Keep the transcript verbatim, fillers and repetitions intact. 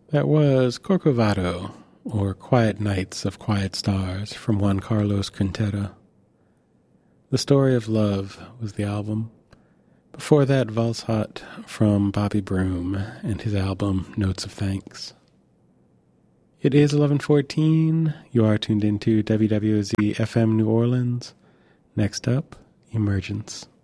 That was Corcovado, or Quiet Nights of Quiet Stars, from Juan Carlos Quintero. The Story of Love was the album. Before that, Valshot from Bobby Broom and his album Notes of Thanks. It is eleven fourteen. You are tuned into W W Z F M New Orleans. Next up, Emergence.